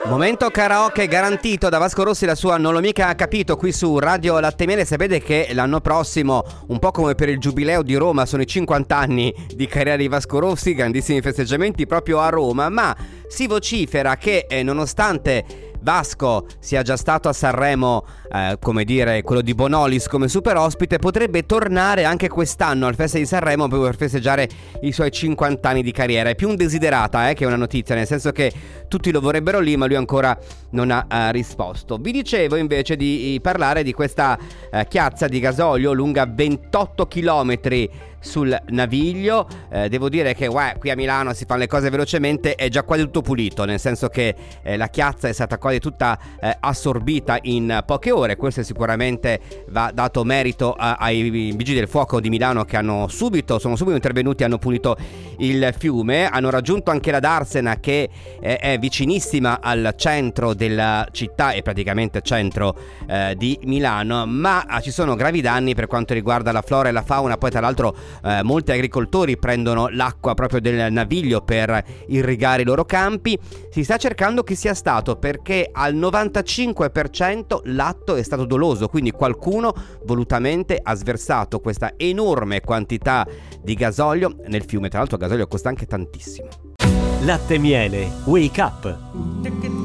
Momento karaoke garantito da Vasco Rossi, la sua Non l'ho mica capito qui su Radio Latte Miele. Sapete che l'anno prossimo, un po' come per il giubileo di Roma, sono i 50 anni di carriera di Vasco Rossi, grandissimi festeggiamenti proprio a Roma, ma si vocifera che nonostante Vasco sia già stato a Sanremo, come dire, quello di Bonolis come super ospite, potrebbe tornare anche quest'anno al Festival di Sanremo per festeggiare i suoi 50 anni di carriera. È più un desiderata che una notizia, nel senso che tutti lo vorrebbero lì, ma lui ancora non ha risposto. Vi dicevo invece di parlare di questa chiazza di gasolio lunga 28 chilometri sul Naviglio. Devo dire che qui a Milano si fanno le cose velocemente, è già quasi tutto pulito, nel senso che la chiazza è stata quasi tutta assorbita in poche ore. Questo sicuramente va dato merito ai vigili del fuoco di Milano, che sono subito intervenuti, hanno pulito il fiume, hanno raggiunto anche la Darsena, che è vicinissima al centro della città e praticamente centro di Milano, ma ci sono gravi danni per quanto riguarda la flora e la fauna. Poi tra l'altro molti agricoltori prendono l'acqua proprio del Naviglio per irrigare i loro campi. Si sta cercando chi sia stato, perché al 95% l'atto è stato doloso, quindi qualcuno volutamente ha sversato questa enorme quantità di gasolio nel fiume. Tra l'altro il gasolio costa anche tantissimo. Latte Miele, Wake Up.